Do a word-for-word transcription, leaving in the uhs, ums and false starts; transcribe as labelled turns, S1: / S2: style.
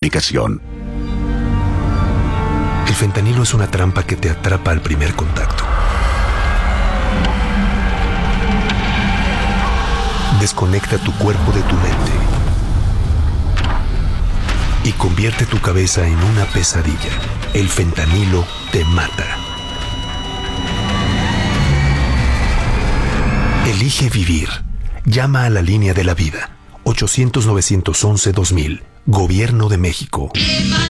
S1: aplicación.
S2: El fentanilo es una trampa que te atrapa al primer contacto. Desconecta tu cuerpo de tu mente y convierte tu cabeza en una pesadilla. El fentanilo te mata. Elige vivir. Llama a la línea de la vida. ochocientos, novecientos once, dos mil. Gobierno de México.